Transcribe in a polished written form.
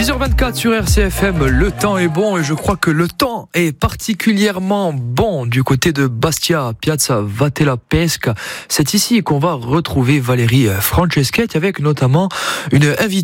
6h24 sur RCFM, le temps est bon et je crois que le temps est particulièrement bon du côté de Bastia, Piazza Vattella Pesca. C'est ici qu'on va retrouver Valérie Franceschetti avec notamment une invitée